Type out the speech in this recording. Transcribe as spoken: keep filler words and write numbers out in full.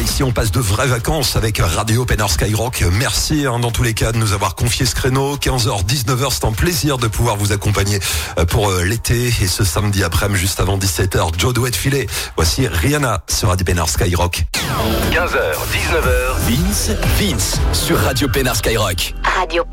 ici on passe de vraies vacances avec Radio Open Air Skyrock. Merci hein, dans tous les cas de nous avoir confié ce créneau. quinze heures, dix-neuf heures, c'est un plaisir de pouvoir vous accompagner pour euh, l'été. Et ce samedi après-midi, juste avant dix-sept heures, Joe doit être filé. Voici Rihanna sur Radio Open Air Skyrock. quinze heures, dix-neuf heures, Vince, Vince sur Radio Open Air Skyrock. Radio